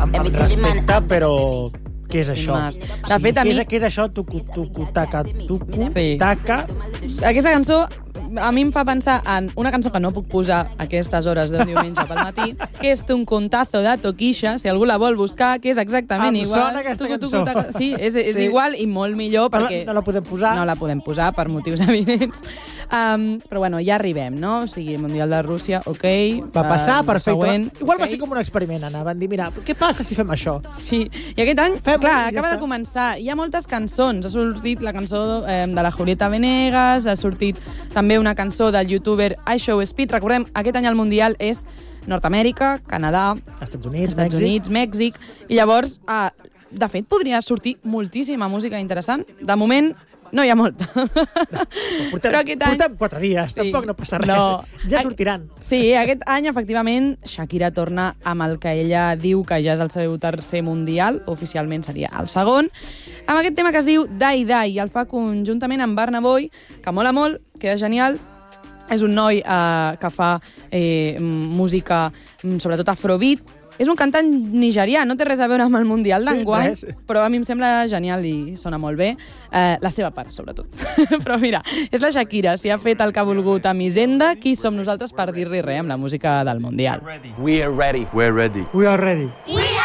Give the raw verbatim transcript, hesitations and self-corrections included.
amb, amb respecte, però... Què és això? De fet, a mi... Què és això? Tucu, tucu, taca, tucu, taca... Aquesta cançó a mi em fa pensar en una cançó que no puc posar a aquestes hores d'un diumenge pel matí, que és Un contazo de Toquisha, si algú la vol buscar, que és exactament igual. Em sona aquesta cançó. Sí, és, és sí. igual i molt millor perquè... No, no la podem posar. No la podem posar per motius evidents. Um, però bueno, ja arribem, no? O sigui, el Mundial de Rússia, ok. Va passar, uh, perfecte. Següent, igual okay. Va ser com un experiment, Anna. Van dir, mira, què passa si fem això? Sí, i aquest any, fem clar, ja acaba està. de començar. Hi ha moltes cançons. Ha sortit la cançó eh, de la Julieta Venegas, ha sortit també una cançó del youtuber iShowSpeed. Recordem, aquest any el Mundial és Nord-Amèrica, Canadà, Estats Units, Estats Mèxic. Units, Mèxic. I llavors, eh, de fet, podria sortir moltíssima música interessant. De moment, no hi ha molta. Portem, Però aquest any... portem quatre dies, sí. Tampoc no passa res. No. Ja sortiran. Sí, aquest any, efectivament, Shakira torna amb el que ella diu que ja és el seu tercer mundial, oficialment seria el segon, amb aquest tema que es diu Die Die, i el fa conjuntament amb Burna Boy, que mola molt, queda genial. És un noi eh, que fa eh, música, sobretot afrobeat. És un cantant nigerià, no té res a veure amb el Mundial d'enguany, sí, però a mi em sembla genial i sona molt bé. Eh, la seva part, sobretot. Però mira, és la Shakira, si ha fet el que ha volgut amb Hisenda, qui som nosaltres per dir-li res amb la música del Mundial? We are ready. We are ready. We are ready. We are